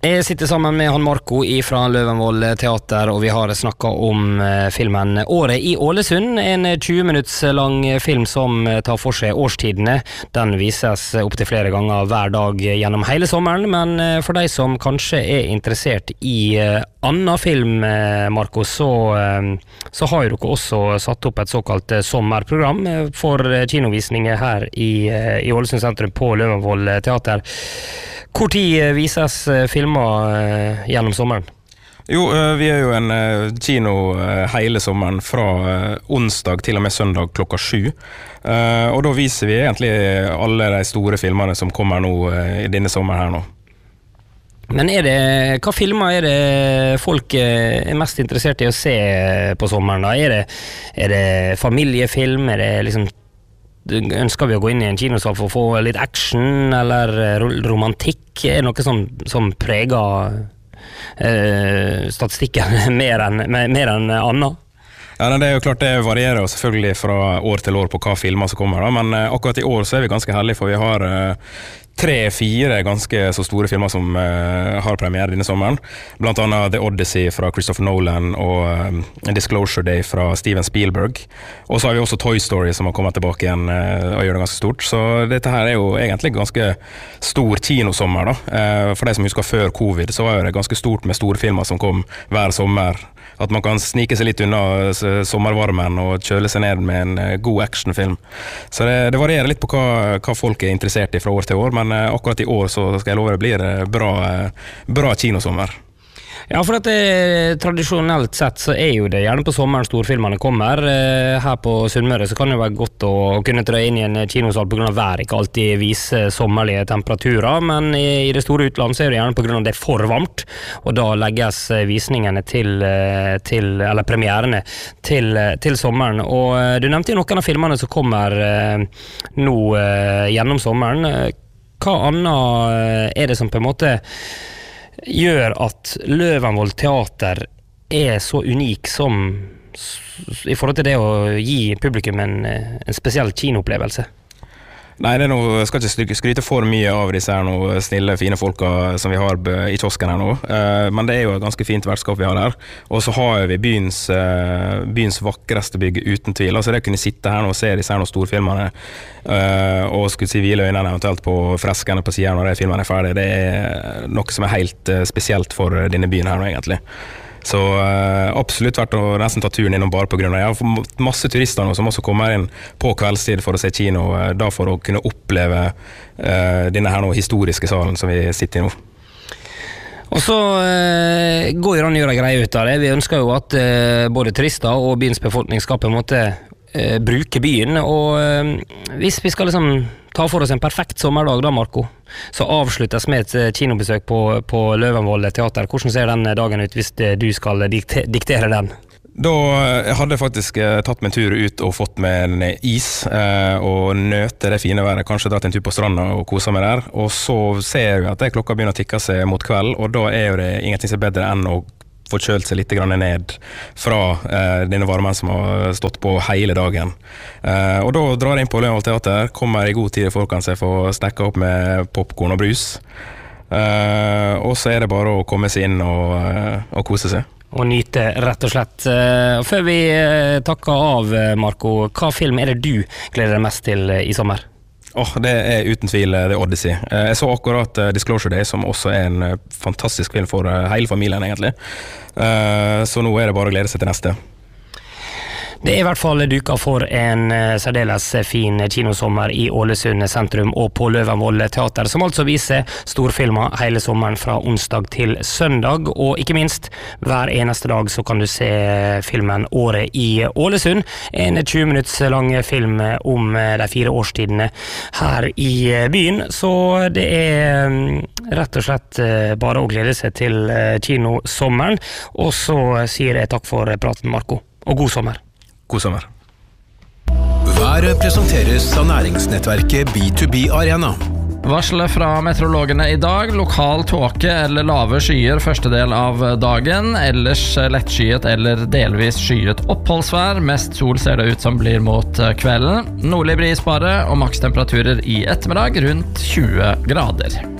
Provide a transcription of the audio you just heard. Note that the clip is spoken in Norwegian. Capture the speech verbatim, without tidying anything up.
Jeg sitter sammen med han Marco fra Løvenvoll Teater, og vi har snakket om filmen Året i Ålesund, en tjue minutts lang film som tar for seg årstidene. Den vises opp til flere ganger hver dag gjennom hele sommeren, men for de som kanskje er interessert i annen film, Marco, så, så har dere også satt opp et såkalt sommerprogram for kinovisninger her i, i Ålesund sentrum på Løvenvoll Teater. Hvor tid vises filmer gjennom sommeren? Jo, vi er jo en kino hele sommeren fra onsdag til og med søndag klokka sju. Og da viser vi egentlig alle de store filmene som kommer nå i denne sommeren her nå. Men er det, hva filmer er det folk er mest interessert i å se på sommeren da? Er det, er det familiefilm? Er det liksom ønsker vi å gå inn i en kinosal for å få litt action eller romantikk? Er det noe som, som preger eh, statistikken mer enn, mer enn annet? Ja, det er jo klart det varierer selvfølgelig fra år til år på hva filmer som kommer da, men akkurat i år så er vi ganske heldige, for vi har uh, tre-fire ganske så store filmer som uh, har premiere denne sommeren. Blant annet The Odyssey fra Christopher Nolan og uh, Disclosure Day fra Steven Spielberg. Og så har vi også Toy Story som har kommet tilbake igjen uh, og gjør det ganske stort. Så dette her er jo egentlig ganske stor kinosommer da. Uh, for de som husker før covid, så var det ganske stort med store filmer som kom hver sommer. At man kan snike seg litt unna sommervarmen og kjøle seg ned med en god actionfilm. Så det, det varierer litt på hva, hva folk er interessert i fra år til år, men akkurat i år så skal jeg love det blir bra, bra kinosommer. Ja, for at det, tradisjonelt sett så er jo det gjerne på sommeren storfilmene kommer. Her på Sunnmøre så kan det være godt å kunne trø inn i en kinosal på grunn av vær, ikke alltid vise sommerlige temperaturer, men i, i det store utland så er det gjerne på grunn av det er for varmt, og da legges visningene til, til eller premierene til, til sommeren. Og du nevnte jo noen av filmene som kommer nå gjennom sommeren. Hva annet er det som på en måte gjør at Løvenvoll Teater er så unik som i forhold til det å gi publikum en, en spesiell kinoopplevelse? Nei, det er noe, jeg skal ikke skryte for mye av disse her noe snille, fine folka som vi har i kiosken her nå, men det er jo et ganske fint vertskap vi har her. Og så har vi byens, byens vakreste bygg uten tvil. Altså det å kunne sitte her nå og se disse her noen storfilmerne, og skulle si hvile øynene eventuelt på freskene på siden når de filmene er ferdig, det er noe som er helt spesielt for denne byen her nå egentlig. Så uh, absolutt vært å nesten ta turen innom bare på grunn av jeg har fått masse turister nå som også kommer inn på kveldstid for å se kino, uh, da for å kunne oppleve uh, denne her nå historiske salen som vi sitter i nå. Og så uh, går jo an å gjøre greier ut av det. Vi ønsker jo at uh, både turister og byens befolkning skal på en måte uh, bruke byen, og uh, hvis vi skal liksom ta for oss en perfekt sommerdag da, Marco, så avsluttes med et kinobesøk på, på Løvenvoll Teater. Hvordan ser den dagen ut hvis du skal dikte, diktere den? Da hadde jeg faktisk tatt meg en tur ut og fått med en is eh, og nøte det fine været, kanskje dratt en tur på stranda og koset meg der, og så ser jeg at det klokka begynner å tikke seg mot kveld, og da er jo det ingenting som er bedre enn å få kjølt seg litt ned fra eh, denne varmen som har stått på hele dagen. Eh, og da drar jeg inn på Løvenvoll Teater, kommer i god tid i forkant så jeg får snekka opp med popcorn og brus. Eh, og så er det bare å komme seg inn og, og kose seg. Og nyte, rett og slett. Før vi takker av, Marco, hva film er det du gleder deg mest til i sommer? Oh, det er uten tvil The Odyssey. Jeg så akkurat Disclosure Day, som også er en fantastisk film for hele familien egentlig. Så nå er det bare å glede seg til neste. Det er i hvert fall duka for en særdeles fin kinosommer i Ålesund sentrum og på Løvenvoll Teater, som altså viser storfilmer hele sommeren fra onsdag til søndag, og ikke minst hver eneste dag så kan du se filmen Året i Ålesund, en tjue minutts lang film om de fire årstidene her i byen, så det er rett og slett bare å glede seg til kinosommeren, og så sier jeg takk for praten, Marco, og god sommer. God sommer. Været presenteres av næringsnettverket B to B Arena. Varslet fra meteorologene i dag, lokal tåke eller lave skyer første del av dagen, ellers lettskyet eller delvis skyet oppholdsvær, mest sol ser det ut som blir mot kvelden, nordlig bris bare og makstemperaturer i ettermiddag rundt tjue grader.